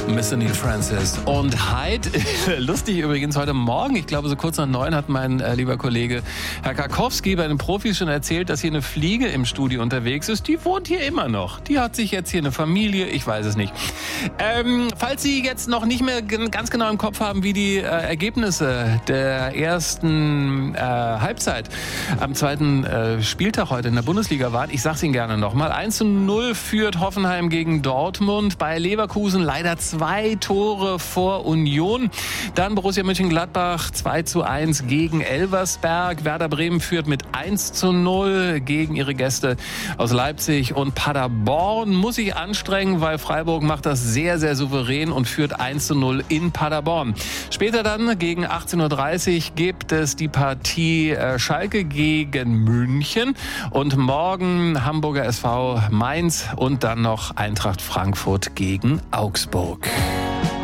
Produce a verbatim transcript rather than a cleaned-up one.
Mister Neil Francis und Hyde. Lustig übrigens, heute Morgen, ich glaube so kurz nach neun, hat mein äh, lieber Kollege Herr Karkowski bei den Profis schon erzählt, dass hier eine Fliege im Studio unterwegs ist. Die wohnt hier immer noch. Die hat sich jetzt hier eine Familie, ich weiß es nicht. Ähm, falls Sie jetzt noch nicht mehr ganz genau im Kopf haben, wie die äh, Ergebnisse der ersten äh, Halbzeit am zweiten äh, Spieltag heute in der Bundesliga waren, ich sag's Ihnen gerne nochmal. eins zu null führt Hoffenheim gegen Dortmund. Bei Leverkusen leider zwei Tore vor Union. Dann Borussia Mönchengladbach zwei zu eins gegen Elversberg. Werder Bremen führt mit eins zu null gegen ihre Gäste aus Leipzig. Und Paderborn muss sich anstrengen, weil Freiburg macht das sehr, sehr souverän und führt eins zu null in Paderborn. Später dann gegen achtzehn Uhr dreißig gibt es die Partie Schalke gegen München. Und morgen Hamburger S V Mainz und dann noch Eintracht Frankfurt gegen Augsburg.